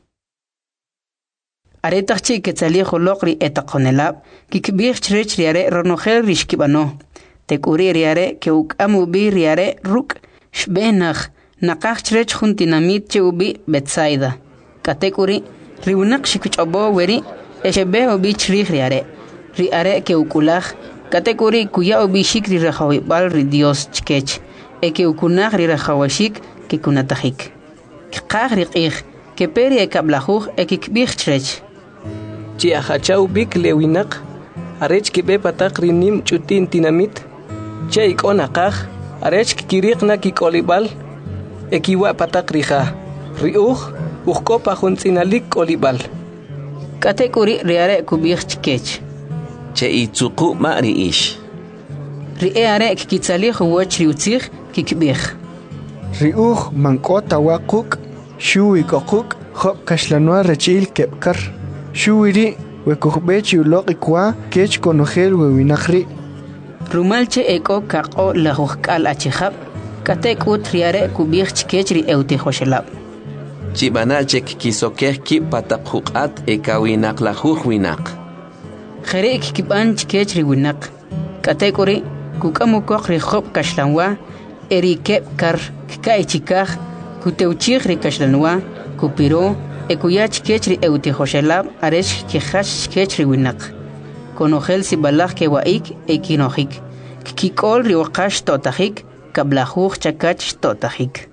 Aretachchi ketzalejolok ri etakonelab, kikbih chrech riare ronogel rishkibano. Tekuri riare ke ukamu bi riare ruk shbenach nakach chrech juntinamit che ubi Betsaida. Katekuri riunak shikuchobo weri eshebe obich ri are ke ukulaj katekuri kuya obishik ri rajawibal ri Dios chkech ke ukunaj ri rajawashik ke kunatajik qaj ri qij ke peri ekablajuj ekikbij chrech chi ajachau bik lewinaq arech ke be pataq rinim chutin tinamit che ikona qaj arech kiriqna kikolibal ekiwa pataq rija riuj ujkopa juntzinalik kolibal katekuri ri are kubij chkech che itzuqu ma riish ri are kitzalij woch ri utzij kikbij riuj mankota waquk shuwi kokuk khop kashlanwa rechil kepkar shuwiri wekujbechi uloqikwa kech konojel wewinaqri rumalche eko kaqo lajujkal achijab katekut ri are kubij chkech ri eutijoshelab chibanachek kisokej ki pataqjuqat ekawinaq lajuj winaq Jerek kiban chkech ri winaq katekuri kukamukoq ri job kashlanwa eri kepkar kaichikaj kuteuchij ri kashlanwa kupiro ekuya chkech ri eutijoshelab aresh kijash chkech ri winaq konojel sibalaj kewaik ekinojik kikol ri waqash totajik kablajuj chakach totajik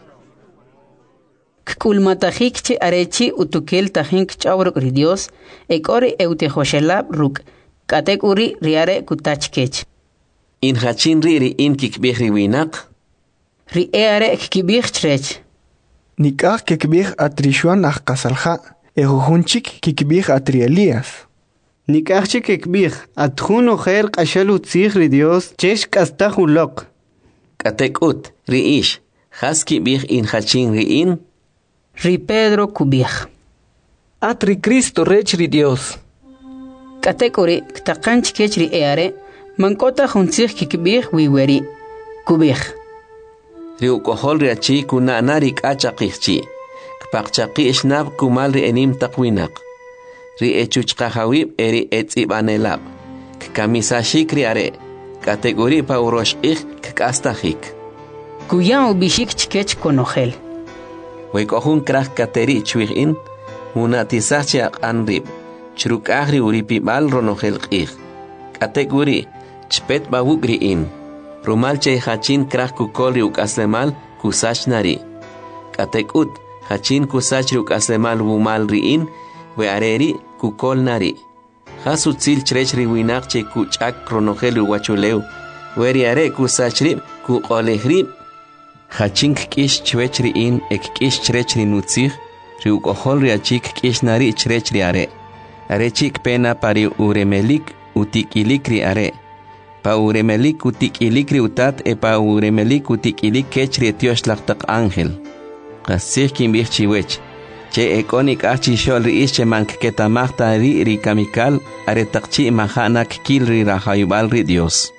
Kulmatajik che arechi utukel tajink chawruk ri Dios ekori eutijoshelab ruk katekuri riare kutachkech in hachin ri in kikbij ri winaq ri are kikbij chrech nikaj kikbij atrishuan ajkasalja ejujunchik kikbij atri Elías nikaj kikbij atjun ojer qashalu tzij ri Dios chesh kastaj uloq katekut ri ish has kibij in hachin ri in ri Pedro kubij atri Cristo rech ri Dios katekuri ktaqanch kech ri are mankota juntzij kikbij wiweri kubij ri ukohol ri achi kunana ri k'achaqijchi kpaqchaqi ishnab kumal ri enim taqwinaq ri echuchqajawib eri etz'ibanelab kamisashik ri are kategori pa uroshqij k'astajik kuya ubishik chkech konojel Wekohun kraj kateri chwiin munatisachi aqanrib chrukajri uripibal ronojel qij kategori chpet bawugri in rumalche hachin kraj kukolri ukaslemal kusachnari katekut hachin kusachri ukaslemal wumal riin we areri kukolnari hasutzil chrechri winaq che kuchak ronojel uwachuleu weri are kusachri kuqolejri Hachink kish chwechri in ek kish chrechri nutzig ri ukohol ri achik kish nari chrechri are chik pena pari uremelik utikilik ri are pa uremelik utikilik ri utat e pa uremelik utikilik kechri tiosh laqtaq ángel qasih kimbih chiwech che ekonik achi shol ri ish che mank ketamaqta ri kamikal are taqchi mahanak kil ri rahayubal ri Dios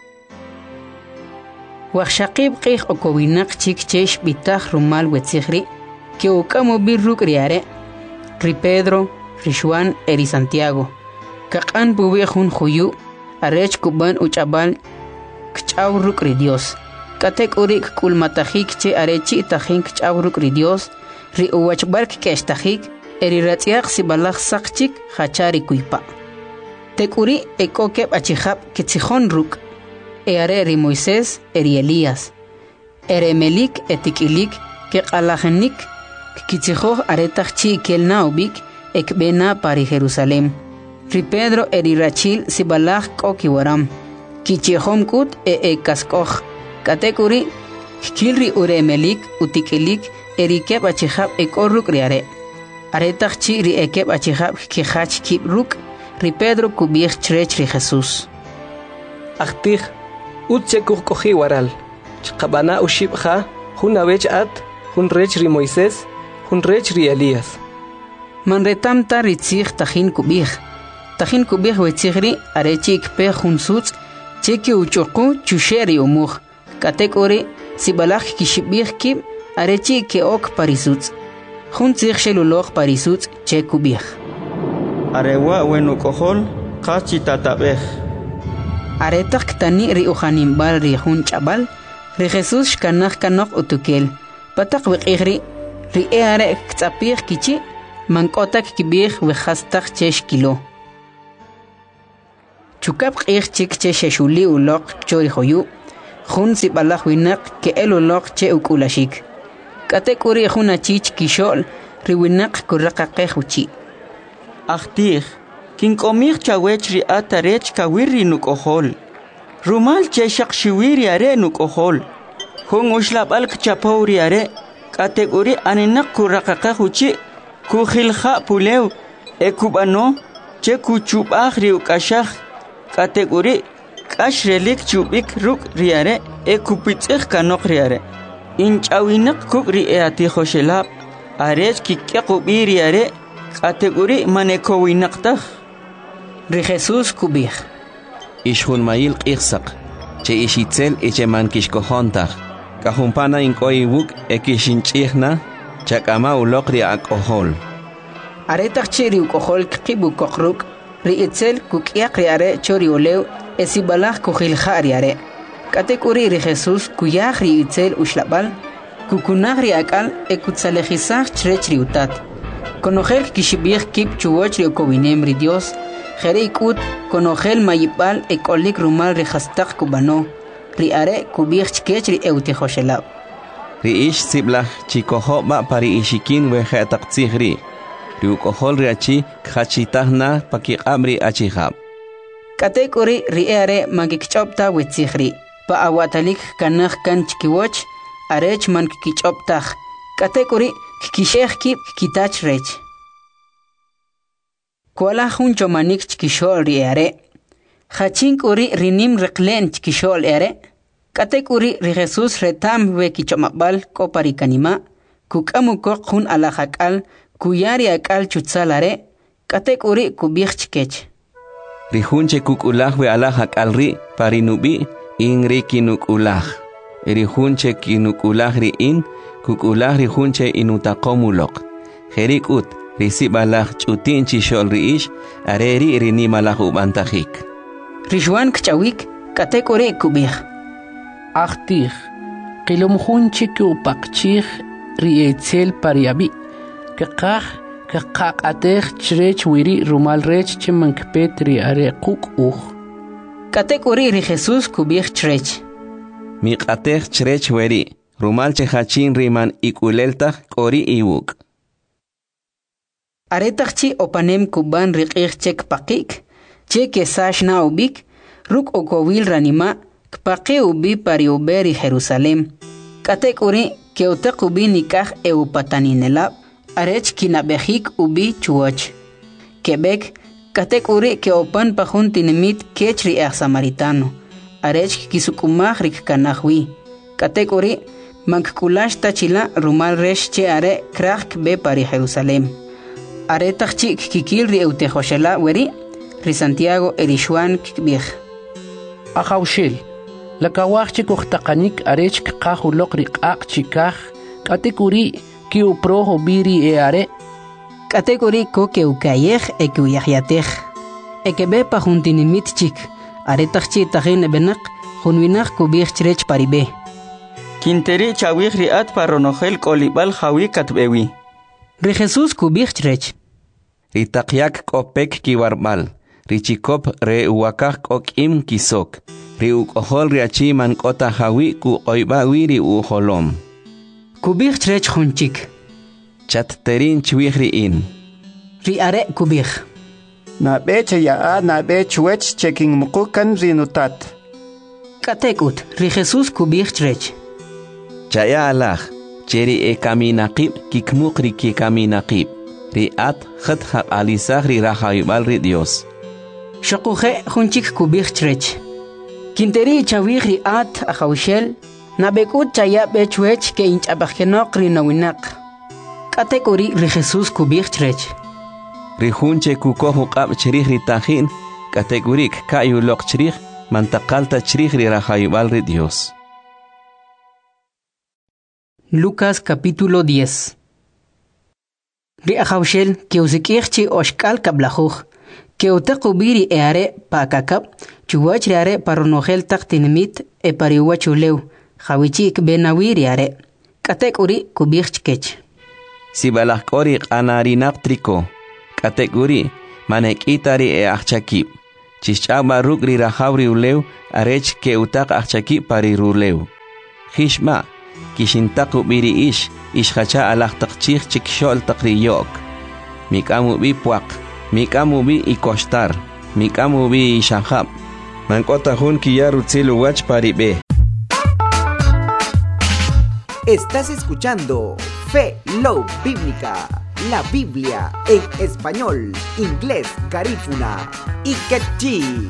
Waqshaqib qij okowinaq chik chesh bitaj rumal wetzigri que ukamo birruk riare ri Pedro ri Juan eri Santiago kaqan bubejun juyu arech kuban uchabal kchawruk ri Dios katek urik kulmatajik che arechi tajin kchawruk ri Dios ri uwachbark keshtajik eri ratziaq sibalaj saqchik hachari kuipa tekuri ekokeb achijab kitzijon ruk Ere ri Moisés eri Elías eremelik etikilik ke qalajenik kitzijoj aretaj chi kelna ubik ekbena pari Jerusalem ri Pedro eri rachil sibalaj kokiwaram kichejom kut kaskoj katekuri kilri uremelik utikilik eri keb achijab ekorruk riare aretaj chi ri ekeb achijab kihach kibruk ri Pedro kubij chrech ri Jesús Achtij utchekuj koji waral chqabana ushibja juna wech at jun rech ri Moisés jun rech ri Elías manretam ta ritzij tajin kubij wetzigri arechik pe jun sutz cheki uchuqu chusheri umuj katekori sibalaj kishibij kib arechi ke ok parisutz jun tzij sheluloj parisutz che kubij arewa wenu kohol qachi tatabej aretak tani ri ujanimbar ri jun chabal ri Jesús kanaj kanoj utukel patak wiqigri ri are ktsapij kichi mankotak kibij we hastak chesh kilo chukap q'ijchik che xexuli uloq chori joyu jun sibalaj winaq ke el uloq che ukulashik kate kuri jun achich kishol riwinaq kuraqaqej uchi Ahtij, kinkomij chawech ri atarech kawiri nukojol. Rumal che shaqshiwiri are nukojol. Jun ushlabal kchapowri are kategori aninak kuraqaqej uchi kujilja pulew ekubano che kuchubaj ri ukashaj kategori kash relik chubik ruk riare ekupitzej kanok riare inchawinak kuk ri eatijoshelab arech kikequbi riare kategori manekowinaqtaj ri Jesús kubij Ishjun mayil q'ijsaq che ixitzel icheman kixkojontaj kajumpana inkoiwuk ekixinch'ijna chak'ama uloq ri ak'ojol aretaj che ri ukojol kqibu koqruk ri itzel kuk'yaq ri are chori olew esibalaj kujilja ri are katekuri ri Jesús kuyaj ri itzel ushlabal kukunaj ri ak'al ekutsalejisaj chrech ri utat konojel kixibij kip chuwoch ri okowinem ri Dios jere ik'ut konojel mayib'al ek'olik rumal ri jastaq kubano ri are kubij chkech ri eutijoshelab ri ix siblaj chikojoba pari ixikin weje taqtzij ri ukojol ri achi khachitajna pakiq'ab ri achijab katekuri ri are magikch'opta witzijri pa awatalik kanaj kan chkiwoch arech man kich'optaj katekuri kikixej kib kitach rech kola jun chomanik chkixol ri are khachinkuri rinim reqlen chkixol are katekuri ri Jesús retam we kichomabal kopari kanima kukamuko jun alajakal kuyari akal chutsalare katekuri kubij chkech Rijunche kukulaj we alaj akalri parinubi inri kinukulaj Rijunche kinukulaj ri in kukulaj rijunche inutaqomuloq jerikut risibalaj chutin chishol riish areri rinimalaj ubantajik Rijwan kchawik katekuri kubij Ahtij qilumjunche kupaqchij ri etzel pariabi kaqaj kaqaqatej chrech wiri rumal rech chimankpet ri are quk katekuri ri Jesús kubij chrech miqatej chrech weri rumal chehachin riman ikuleltaj qori iwuk aretajchi opanem kuban ri q'ij chek paqik che kesash na ubik ruk okowil ranima kpaqi ubi pari uberi Jerusalem katekuri ke utaq ubi nikaj eupataninelab arech kinabejik ubi chuoch kebek katekuri ke opan pajun tinimit kech ri samaritano arech kisukumaj rik kanajwi katekuri mankulash tachila rumal resh che are kraj be pari Jerusalem aretajchi kikil ri eutejoshela weri ri Santiago erishwan kbij Ajawshil lakawajchi kuhtaqanik arech kqajuloq ri q'aq chikaj katekuri kiu projo biri are kategori ko ke ukayej ekuyajyatej ekebe pa juntinimit chik aretajchi tajin benaq junwinaq kubij chrech paribe Kinteri chawij ri at paronojel kolibal jawi katbewi ri Jesús kubij chrech ri taqyak kopek kiwarbal ri chikop re uwakaj kokim kisok ri ukojol ri achi man kota jawi ku qoiba wiri ujolom kubij chrech junchik chatterin chwij ri in ri are kubij na beche ya na bech wech checking mukukan rinutat katekut ri Jesús kubij chrech chaya alaj cheri e kaminaqib kikmuq ri ki kaminaqib ri at khat haq alisaj ri rahaybal ri Dios shaquje junchik kubij chrech kinteri chawij ri at ajawshel nabekut chaya bechwech ke inch'abajkenoq ri nawinaq katekuri ri Jesús kubij chrech ri junche kukoju q'ab chrij ri tajin kategurik kayuloq chrij mantaqalta chrij ri rahaybal ri Dios Lucas capítulo 10 ri ajawshel ke usikijchi oshkal kablajuj ke utaqubiri eare pakakab chuwach ri are paronojel taqtinimit e pariwachulew jawichik benawiri are katekuri kubij chkech sibalaj qori q'anarinaq triko kategori manek'itari e ajchakib Chichaba ruk ri rahabri uleu, arech ke utak achaki pari ruleu. Hishma, kishintaku biri ishhacha alachtakchich chikshol takriyok. Mikamu bi puak, mikamu bi ikostar, mikamu bi ishahab. Mankota hun kiyaru tsilu wach paribe. Estás escuchando Fe Love Bíblica, la Biblia en español, inglés, garífuna y quechí.